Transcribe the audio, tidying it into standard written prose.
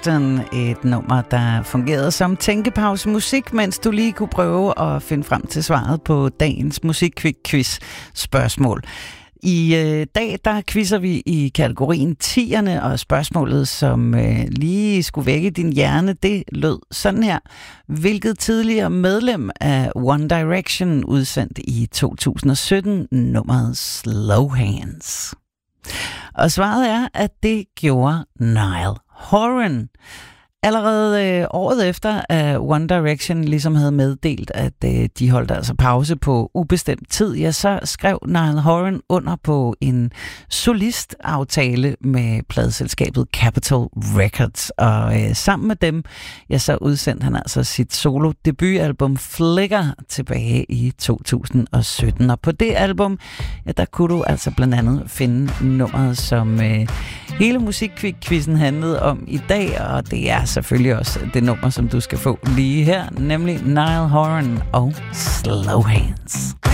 Boston. Et nummer, der fungerede som tænkepause musik, mens du lige kunne prøve at finde frem til svaret på dagens musikquiz spørgsmål. I dag, der quizzer vi i kategorien 10'erne, og spørgsmålet, som lige skulle vække din hjerne, det lød sådan her. Hvilket tidligere medlem af One Direction udsendte i 2017 nummeret Slow Hands? Og svaret er, at det gjorde Niall Horan. Allerede året efter, at One Direction ligesom havde meddelt, at de holdt altså pause på ubestemt tid, ja, så skrev Niall Horan under på en solistaftale med pladeselskabet Capitol Records. Og sammen med dem, ja, så udsendte han altså sit solo-debutalbum Flicker tilbage i 2017. Og på det album, ja, der kunne du altså blandt andet finde nummeret, som hele musikquizzen handlede om i dag, og det er selvfølgelig også det nummer, som du skal få lige her, nemlig Niall Horan og Slow Hands.